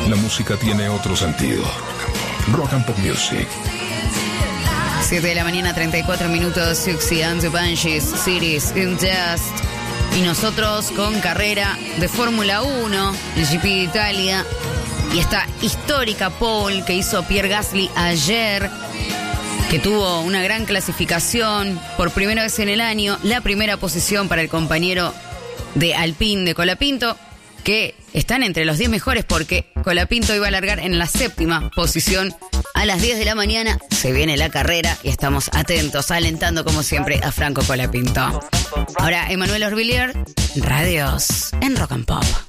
la música tiene otro sentido. Rock and Pop Music. 7 de la mañana, 34 minutos. Siouxsie and the Banshees, Cities in Dust. Y nosotros con carrera de Fórmula 1, el GP de Italia. Y esta histórica pole que hizo Pierre Gasly ayer, que tuvo una gran clasificación por primera vez en el año. La primera posición para el compañero de Alpine, de Colapinto, que están entre los 10 mejores porque Colapinto iba a largar en la 7ª posición. A las 10 de la mañana se viene la carrera y estamos atentos, alentando como siempre a Franco Colapinto. Ahora Emanuel Orvillier, Radios en Rock and Pop.